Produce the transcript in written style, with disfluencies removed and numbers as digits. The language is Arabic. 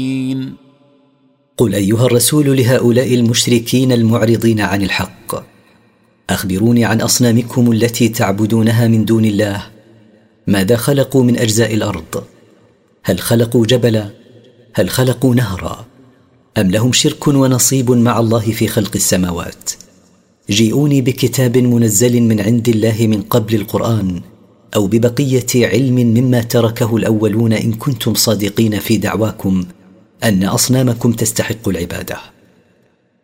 قل أيها الرسول لهؤلاء المشركين المعرضين عن الحق: أخبروني عن أصنامكم التي تعبدونها من دون الله. ماذا خلقوا من أجزاء الأرض؟ هل خلقوا جبلا؟ هل خلقوا نهرا؟ أم لهم شرك ونصيب مع الله في خلق السماوات؟ جيئوني بكتاب منزل من عند الله من قبل القرآن، أو ببقية علم مما تركه الأولون إن كنتم صادقين في دعواكم أن أصنامكم تستحق العبادة.